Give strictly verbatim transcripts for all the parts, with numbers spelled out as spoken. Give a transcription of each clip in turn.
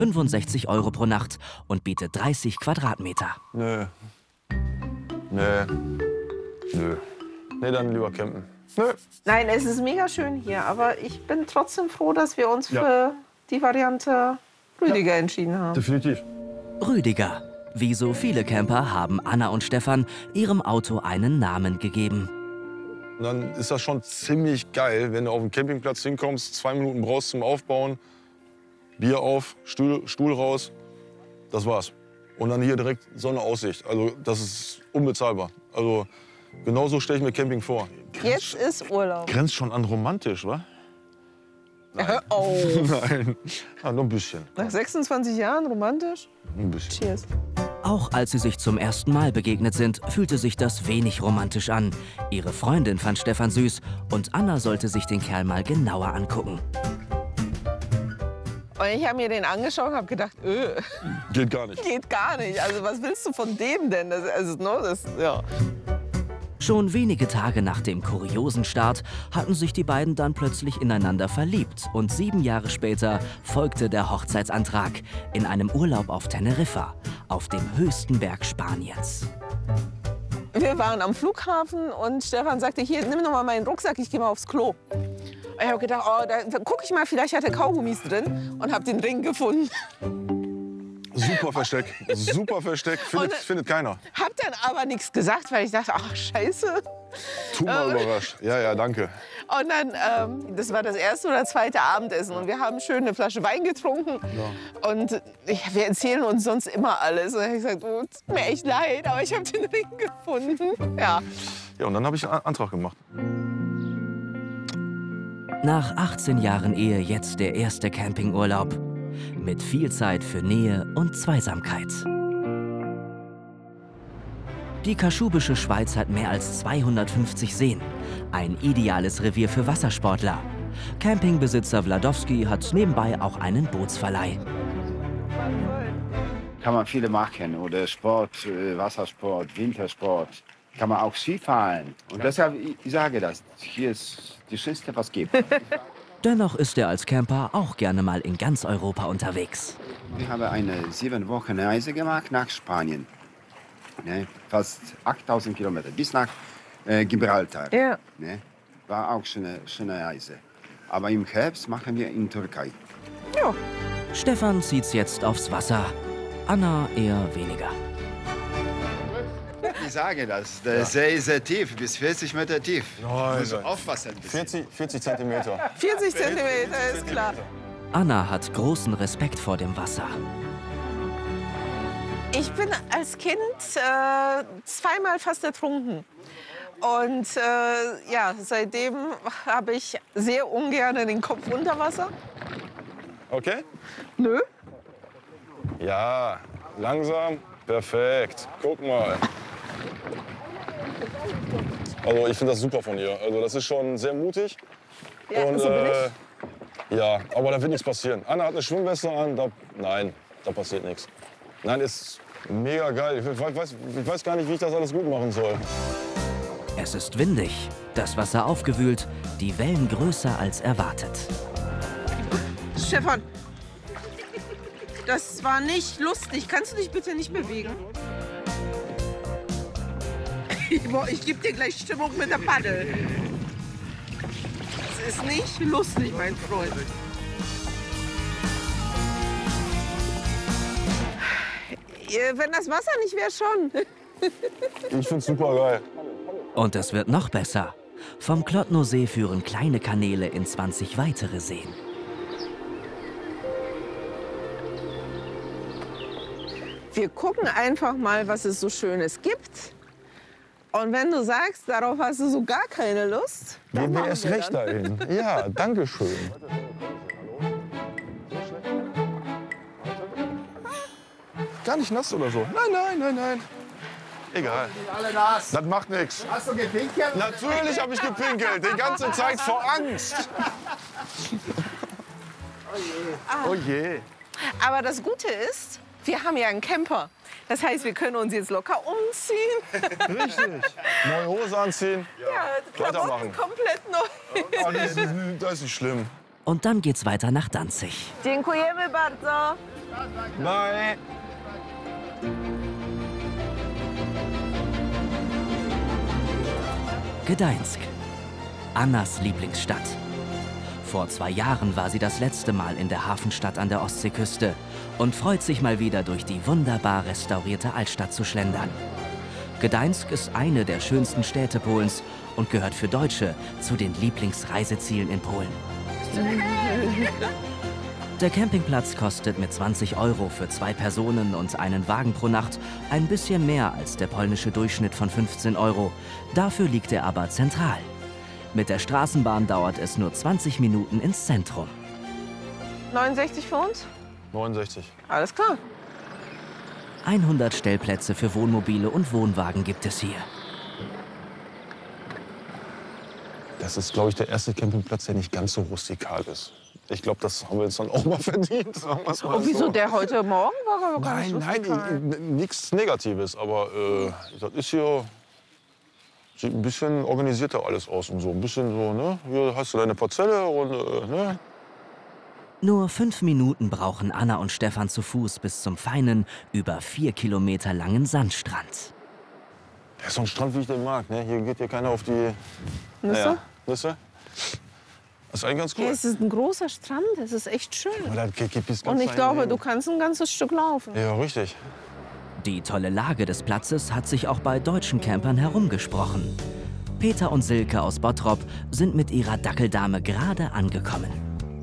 fünfundsechzig Euro pro Nacht und bietet dreißig Quadratmeter. Nö. Nö. Nö. Nee, dann lieber campen. Nö. Nein, es ist mega schön hier, aber ich bin trotzdem froh, dass wir uns Ja. für die Variante Rüdiger ja. entschieden haben. Definitiv. Rüdiger. Wie so viele Camper haben Anna und Stefan ihrem Auto einen Namen gegeben. Und dann ist das schon ziemlich geil, wenn du auf den Campingplatz hinkommst, zwei Minuten brauchst zum Aufbauen, Bier auf, Stuhl, Stuhl raus, das war's. Und dann hier direkt Sonneaussicht. Also das ist unbezahlbar. Also genauso stelle ich mir Camping vor. Jetzt ist Urlaub. Grenzt schon an romantisch, wa? Hör auf. Nein, ah, nur ein bisschen. Nach sechsundzwanzig Jahren romantisch? Ein bisschen. Cheers. Auch als sie sich zum ersten Mal begegnet sind, fühlte sich das wenig romantisch an. Ihre Freundin fand Stefan süß und Anna sollte sich den Kerl mal genauer angucken. Und ich habe mir den angeschaut und habe gedacht, öh, Geht gar nicht. geht gar nicht. Also was willst du von dem denn? Das, also, no, das, ja. Schon wenige Tage nach dem kuriosen Start hatten sich die beiden dann plötzlich ineinander verliebt. Und sieben Jahre später folgte der Hochzeitsantrag in einem Urlaub auf Teneriffa, auf dem höchsten Berg Spaniens. Wir waren am Flughafen und Stefan sagte, hier, nimm noch mal meinen Rucksack, ich gehe mal aufs Klo. Und ich habe gedacht, oh, da, da guck ich mal, vielleicht hat er Kaugummis drin und habe den Ring gefunden. Super Versteck, super Versteck, findet, Und- findet keiner. Hab dann aber nichts gesagt, weil ich dachte, ach scheiße. Tu mal Ähm. überrascht. Ja, ja, danke. Und dann, ähm, das war das erste oder zweite Abendessen und wir haben schön eine Flasche Wein getrunken. Und ja, wir erzählen uns sonst immer alles. Und ich habe gesagt, oh, tut mir echt leid, aber ich habe den Ring gefunden. Ja. Ja, und dann habe ich einen Antrag gemacht. Nach achtzehn Jahren Ehe jetzt der erste Campingurlaub. Mit viel Zeit für Nähe und Zweisamkeit. Die kaschubische Schweiz hat mehr als zweihundertfünfzig Seen. Ein ideales Revier für Wassersportler. Campingbesitzer Wladowski hat nebenbei auch einen Bootsverleih. Kann man viele machen. Oder Sport, äh, Wassersport, Wintersport. Kann man auch Skifahren. Und deshalb, ich, ich sage das, hier ist das Schönste, was es gibt. Dennoch ist er als Camper auch gerne mal in ganz Europa unterwegs. Wir haben eine sieben Wochen Reise gemacht nach Spanien. Ne? Fast achttausend Kilometer bis nach äh, Gibraltar. Ja. Ne? War auch eine schöne Reise. Aber im Herbst machen wir in Türkei. Ja. Stefan zieht's jetzt aufs Wasser. Anna eher weniger. Ich sage das, der See ist sehr tief, bis vierzig Meter tief. Nein, Muss nein. aufpassen. ein bisschen. vierzig, vierzig Zentimeter. vierzig Zentimeter ist klar. Anna hat großen Respekt vor dem Wasser. Ich bin als Kind äh, zweimal fast ertrunken. Und äh, ja, seitdem habe ich sehr ungern den Kopf unter Wasser. Okay? Nö. Ja, langsam. Perfekt. Guck mal. Also ich finde das super von ihr. Also das ist schon sehr mutig. Ja, Und, so bin äh, ja, aber da wird nichts passieren. Anna hat eine Schwimmweste an. Da, nein, da passiert nichts. Nein, ist mega geil. Ich weiß, ich weiß gar nicht, wie ich das alles gut machen soll. Es ist windig, das Wasser aufgewühlt, die Wellen größer als erwartet. Stefan, das war nicht lustig. Kannst du dich bitte nicht bewegen? Ich, ich gebe dir gleich Stimmung mit der Paddel. Das ist nicht lustig, mein Freund. Wenn das Wasser nicht wäre, schon. Ich find's super geil. Und es wird noch besser. Vom Klotnosee führen kleine Kanäle in zwanzig weitere Seen. Wir gucken einfach mal, was es so Schönes gibt. Und wenn du sagst, darauf hast du so gar keine Lust, dann Gehen wir machen erst wir recht dann. dahin. Ja, danke schön. Gar nicht nass oder so. Nein, nein, nein, nein. Egal. Alle nass. Das macht nichts. Hast du gepinkelt? Natürlich habe ich gepinkelt. Die ganze Zeit vor Angst. Oh je. Aber das Gute ist, wir haben ja einen Camper. Das heißt, wir können uns jetzt locker umziehen. Richtig. Neue Hose anziehen. Ja, Weitermachen. Klamotten komplett neu. Oh, das, ist, das ist nicht schlimm. Und dann geht's weiter nach Danzig. Dziękujemy bardzo. Bye. Gdańsk, Annas Lieblingsstadt. Vor zwei Jahren war sie das letzte Mal in der Hafenstadt an der Ostseeküste und freut sich mal wieder durch die wunderbar restaurierte Altstadt zu schlendern. Gdańsk ist eine der schönsten Städte Polens und gehört für Deutsche zu den Lieblingsreisezielen in Polen. Der Campingplatz kostet mit zwanzig Euro für zwei Personen und einen Wagen pro Nacht ein bisschen mehr als der polnische Durchschnitt von fünfzehn Euro. Dafür liegt er aber zentral. Mit der Straßenbahn dauert es nur zwanzig Minuten ins Zentrum. neunundsechzig für uns? neunundsechzig. Alles klar. hundert Stellplätze für Wohnmobile und Wohnwagen gibt es hier. Das ist, glaube ich, der erste Campingplatz, der nicht ganz so rustikal ist. Ich glaube, das haben wir jetzt dann auch mal verdient. Sagen wir's mal Und wieso so. der heute Morgen war? Gar Nein, nicht nein, nichts Negatives. Aber äh, das ist hier. Sieht ein bisschen organisierter alles aus und so. Ein bisschen so, ne? Hier hast du deine Parzelle und, äh, ne? Nur fünf Minuten brauchen Anna und Stefan zu Fuß bis zum feinen, über vier Kilometer langen Sandstrand. Das ist so ein Strand, wie ich den mag, ne? Hier geht hier keiner auf die Nüsse? Naja, Nüsse. Das ist eigentlich ganz cool. Ja, es ist ein großer Strand, es ist echt schön. Aber da geht- geht bis ganz Und ich rein glaube, neben. du kannst ein ganzes Stück laufen. Ja, richtig. Die tolle Lage des Platzes hat sich auch bei deutschen Campern herumgesprochen. Peter und Silke aus Bottrop sind mit ihrer Dackeldame gerade angekommen.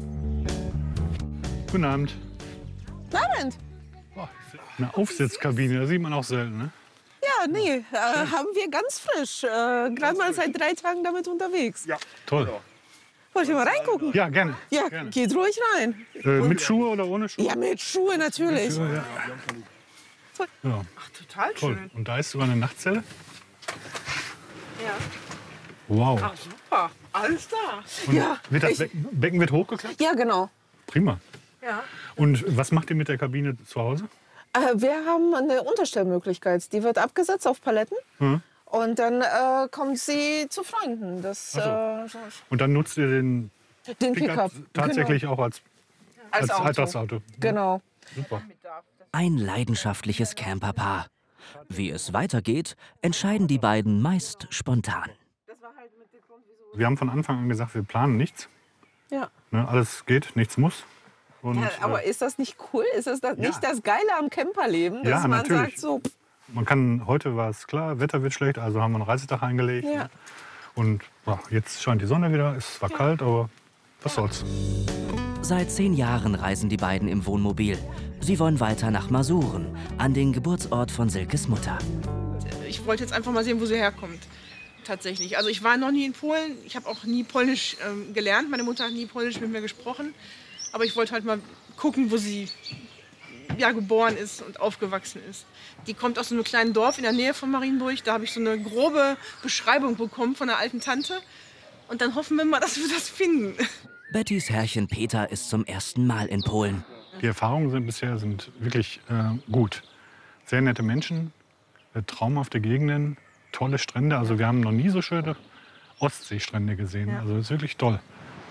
Guten Abend. Abend. Eine Aufsitzkabine, das sieht man auch selten, ne? Ja, nee, äh, haben wir ganz frisch. Äh, Gerade mal seit drei Tagen damit unterwegs. Ja. Toll. Wollt ihr mal reingucken? Ja, gerne. Ja, gerne. geht ruhig rein. Äh, mit Schuhe oder ohne Schuhe? Ja, mit Schuhe natürlich. Ja, ja. Ja, Ach, total toll. schön. Und da ist sogar eine Nachtzelle? Ja. Wow. Ach, super. Alles da. Und Ja, wird das ich- Becken, Becken wird hochgeklappt? Ja, genau. Prima. Ja. Und was macht ihr mit der Kabine zu Hause? Äh, wir haben eine Unterstellmöglichkeit. Die wird abgesetzt auf Paletten. Hm. Und dann äh, kommt sie zu Freunden. Das, Ach äh, so- Und dann nutzt ihr den den Pickup Pickup. tatsächlich auch als, genau. als, als Auto. Alltagsauto? Genau. Super. Ein leidenschaftliches Camperpaar. Wie es weitergeht, entscheiden die beiden meist spontan. Wir haben von Anfang an gesagt, wir planen nichts. Ja. Ne, alles geht, nichts muss. Und, Ja, aber äh, ist das nicht cool? Ist das, das nicht das Geile am Camperleben? Dass Ja, man natürlich. sagt so, man kann, heute war es klar, Wetter wird schlecht, also haben wir einen Reisetag eingelegt. ja. Und ja, jetzt scheint die Sonne wieder, es war kalt, aber was soll's. Seit zehn Jahren reisen die beiden im Wohnmobil. Sie wollen weiter nach Masuren, an den Geburtsort von Silkes Mutter. Ich wollte jetzt einfach mal sehen, wo sie herkommt. Tatsächlich. Also ich war noch nie in Polen. Ich habe auch nie Polnisch ähm, gelernt. Meine Mutter hat nie Polnisch mit mir gesprochen. Aber ich wollte halt mal gucken, wo sie ja, geboren ist und aufgewachsen ist. Die kommt aus so einem kleinen Dorf in der Nähe von Marienburg. Da habe ich so eine grobe Beschreibung bekommen von einer alten Tante. Und dann hoffen wir mal, dass wir das finden. Bettys Herrchen Peter ist zum ersten Mal in Polen. Die Erfahrungen sind bisher sind wirklich äh, gut. Sehr nette Menschen, äh, traumhafte Gegenden, tolle Strände. Also wir haben noch nie so schöne Ostseestrände gesehen. Also das ist wirklich toll.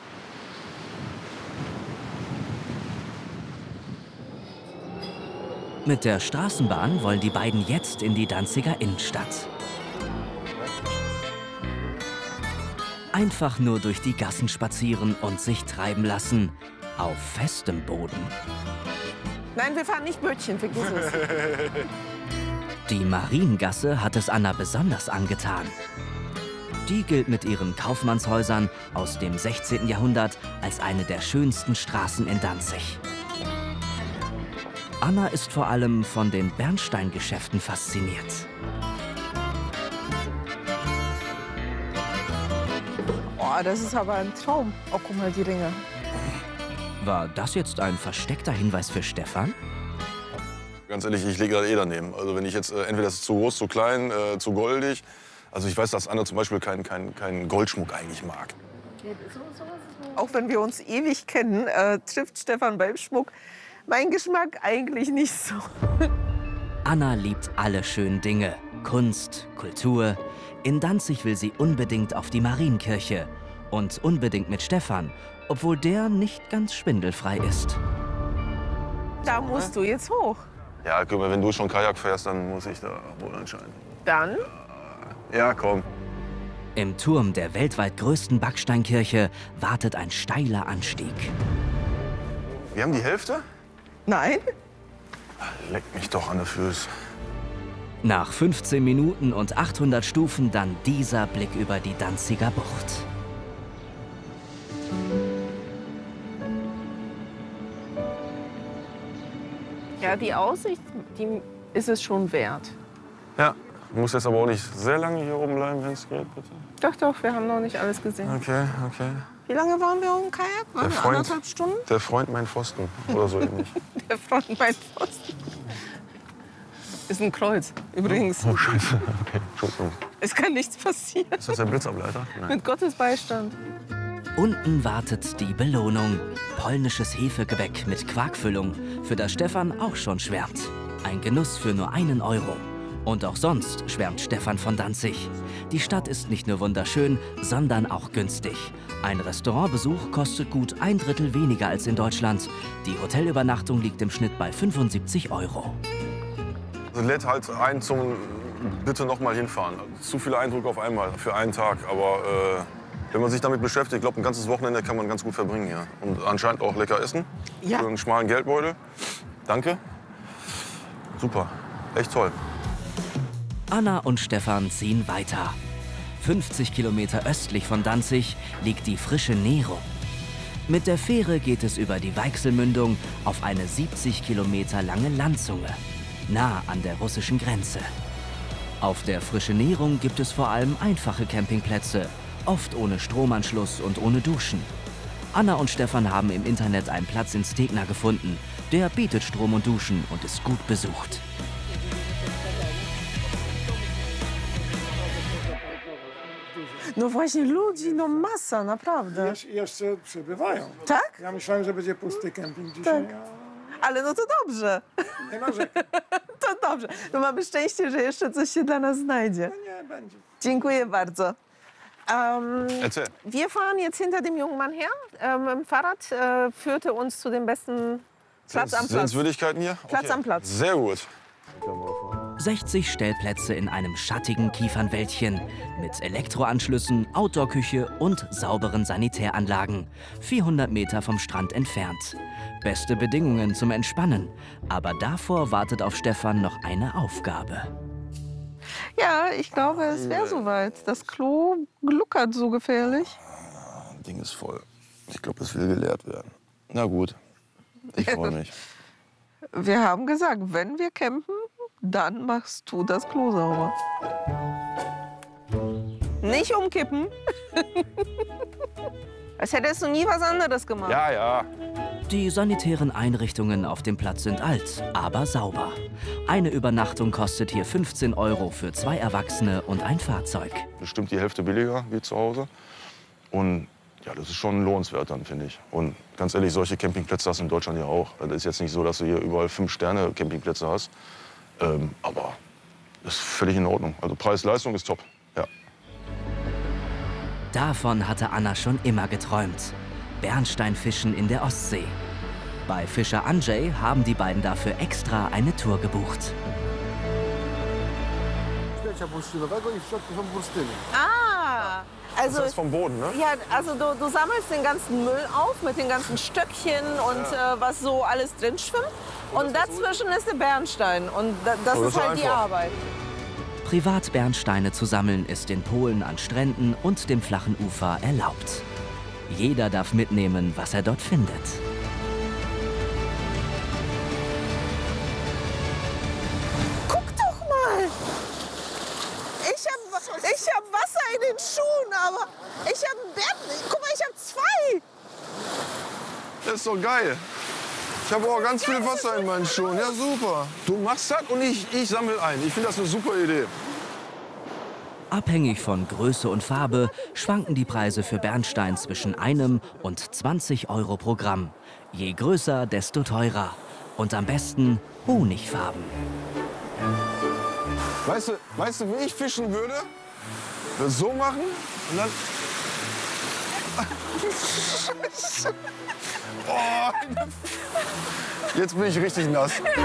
Mit der Straßenbahn wollen die beiden jetzt in die Danziger Innenstadt. Einfach nur durch die Gassen spazieren und sich treiben lassen. Auf festem Boden. Nein, wir fahren nicht Bötchen, vergiss es. Die Mariengasse hat es Anna besonders angetan. Die gilt mit ihren Kaufmannshäusern aus dem sechzehnten Jahrhundert als eine der schönsten Straßen in Danzig. Anna ist vor allem von den Bernsteingeschäften fasziniert. Oh, das ist aber ein Traum. Oh, guck mal, die Ringe. War das jetzt ein versteckter Hinweis für Stefan? Ganz ehrlich, ich lege da eh daneben. Also wenn ich jetzt, äh, entweder das ist zu groß, zu klein, äh, zu goldig. Also ich weiß, dass Anna zum Beispiel keinen kein, kein Goldschmuck eigentlich mag. Auch wenn wir uns ewig kennen, äh, trifft Stefan beim Schmuck mein Geschmack eigentlich nicht so. Anna liebt alle schönen Dinge. Kunst, Kultur. In Danzig will sie unbedingt auf die Marienkirche. Und unbedingt mit Stefan, obwohl der nicht ganz schwindelfrei ist. Da musst du jetzt hoch. Ja, guck mal, wenn du schon Kajak fährst, dann muss ich da wohl anscheinend. Dann? Ja, komm. Im Turm der weltweit größten Backsteinkirche wartet ein steiler Anstieg. Wir haben die Hälfte? Nein. Leck mich doch an den Füßen. Nach fünfzehn Minuten und achthundert Stufen dann dieser Blick über die Danziger Bucht. Ja, die Aussicht, die ist es schon wert. Ja, du musst jetzt aber auch nicht sehr lange hier oben bleiben, wenn es geht, bitte. Doch, doch, wir haben noch nicht alles gesehen. Okay, okay. Wie lange waren wir auf dem Kajak? Waren wir anderthalb Stunden? Der Freund mein Pfosten oder so ähnlich. Der Freund mein Pfosten. Ist ein Kreuz, übrigens. Oh, Scheiße. Okay, Entschuldigung. Es kann nichts passieren. Ist das der Blitzableiter? Nein. Mit Gottes Beistand. Unten wartet die Belohnung. Polnisches Hefegebäck mit Quarkfüllung, für das Stefan auch schon schwärmt. Ein Genuss für nur einen Euro. Und auch sonst schwärmt Stefan von Danzig. Die Stadt ist nicht nur wunderschön, sondern auch günstig. Ein Restaurantbesuch kostet gut ein Drittel weniger als in Deutschland. Die Hotelübernachtung liegt im Schnitt bei fünfundsiebzig Euro. Also lädt halt ein zum bitte noch mal hinfahren. Zu viele Eindrücke auf einmal für einen Tag. Aber äh, wenn man sich damit beschäftigt, ich glaube, ein ganzes Wochenende kann man ganz gut verbringen hier. Und anscheinend auch lecker essen. Ja. Für einen schmalen Geldbeutel. Danke. Super. Echt toll. Anna und Stefan ziehen weiter. fünfzig Kilometer östlich von Danzig liegt die frische Nero. Mit der Fähre geht es über die Weichselmündung auf eine siebzig Kilometer lange Landzunge, nah an der russischen Grenze. Auf der Frische Nehrung gibt es vor allem einfache Campingplätze, oft ohne Stromanschluss und ohne Duschen. Anna und Stefan haben im Internet einen Platz in Stegna gefunden. Der bietet Strom und Duschen und ist gut besucht. No właśnie ludzi, no masa, naprawdę. Jesz- Jeszcze przybywają. Tak? Ja myślałem, że będzie pusty kemping dzisiaj, Ale no to dobrze. a nie narzekam. To dobrze. No mamy szczęście, że jeszcze coś się dla nas znajdzie. Nie, będzie. Dziękuję bardzo. Ähm, Erzähl. wir fahren jetzt hinter dem jungen Mann her. Ähm, im Fahrrad äh, führte uns zu dem besten Platz am Platz. Sehenswürdigkeiten hier? Platz am Platz. Sehr gut. sechzig Stellplätze in einem schattigen Kiefernwäldchen mit Elektroanschlüssen, Outdoor-Küche und sauberen Sanitäranlagen. vierhundert Meter vom Strand entfernt. Beste Bedingungen zum Entspannen. Aber davor wartet auf Stefan noch eine Aufgabe. Ja, ich glaube, es wäre soweit. Das Klo gluckert so gefährlich. Das Ding ist voll. Ich glaube, es will geleert werden. Na gut. Ich freue mich. Wir haben gesagt, wenn wir campen, dann machst du das Klo sauber. Nicht umkippen. Als hättest du nie was anderes gemacht. Ja, ja. Die sanitären Einrichtungen auf dem Platz sind alt, aber sauber. Eine Übernachtung kostet hier fünfzehn Euro für zwei Erwachsene und ein Fahrzeug. Bestimmt die Hälfte billiger wie zu Hause. Und ja, das ist schon lohnenswert dann, finde ich. Und ganz ehrlich, solche Campingplätze hast du in Deutschland ja auch. Das ist jetzt nicht so, dass du hier überall Fünf-Sterne-Campingplätze hast. Ähm, aber das ist völlig in Ordnung. Also Preis-Leistung ist top. Ja. Davon hatte Anna schon immer geträumt. Bernsteinfischen in der Ostsee. Bei Fischer Andrzej haben die beiden dafür extra eine Tour gebucht. Ah, also, Das ist vom Boden, ne? ja, also du, du sammelst den ganzen Müll auf mit den ganzen Stöckchen und äh, was so alles drin schwimmt. Und dazwischen ist der Bernstein. Und da, das Oh, das ist ist halt die einfach. Arbeit. Privat Bernsteine zu sammeln ist in Polen an Stränden und dem flachen Ufer erlaubt. Jeder darf mitnehmen, was er dort findet. Guck doch mal! Ich hab, ich hab Wasser in den Schuhen, aber ich hab einen Bären. Guck mal, ich hab zwei! Das ist doch geil. Ich habe auch ganz viel Wasser in meinen Schuhen. Ja, super. Du machst das und ich, ich sammle ein. Ich finde das eine super Idee. Abhängig von Größe und Farbe schwanken die Preise für Bernstein zwischen einem und zwanzig Euro pro Gramm. Je größer, desto teurer. Und am besten Honigfarben. Weißt du, weißt du, wie ich fischen würde? Das so machen und dann... Scheiße. Oh, Jetzt bin ich richtig nass.